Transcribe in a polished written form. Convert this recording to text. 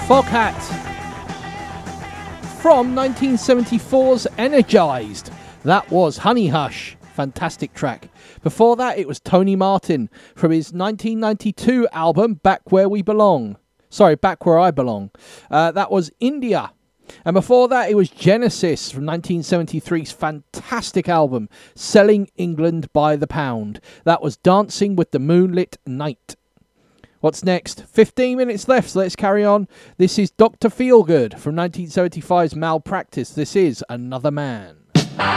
Foghat from 1974's Energised. That was Honey Hush. Fantastic track. Before that, it was Tony Martin from his 1992 album Back Where We Belong. Sorry, Back Where I Belong. That was India. And before that, it was Genesis from 1973's fantastic album Selling England by the Pound. That was Dancing with the Moonlit Night. What's next? 15 minutes left, so let's carry on. This is Dr. Feelgood from 1975's Malpractice. This is Another Man.